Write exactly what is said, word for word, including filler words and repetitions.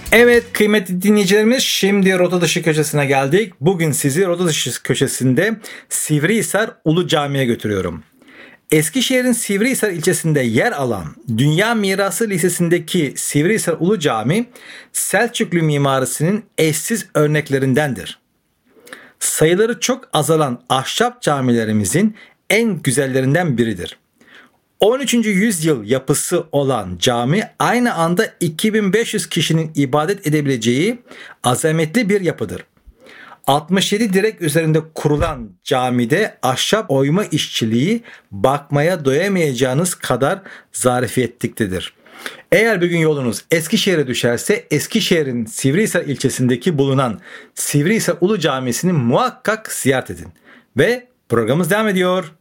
Evet kıymetli dinleyicilerimiz, şimdi Rota Dışı köşesine geldik. Bugün sizi Rota Dışı köşesinde Sivrihisar Ulu Cami'ye götürüyorum. Eskişehir'in Sivrihisar ilçesinde yer alan Dünya Mirası Lisesi'ndeki Sivrihisar Ulu Cami, Selçuklu mimarisinin eşsiz örneklerindendir. Sayıları çok azalan ahşap camilerimizin en güzellerinden biridir. on üçüncü yüzyıl yapısı olan cami aynı anda iki bin beş yüz kişinin ibadet edebileceği azametli bir yapıdır. altmış yedi direk üzerinde kurulan camide ahşap oyma işçiliği bakmaya doyamayacağınız kadar zarifiyetliktedir. Eğer bir gün yolunuz Eskişehir'e düşerse Eskişehir'in Sivrihisar ilçesindeki bulunan Sivrihisar Ulu Camisi'ni muhakkak ziyaret edin. Ve programımız devam ediyor.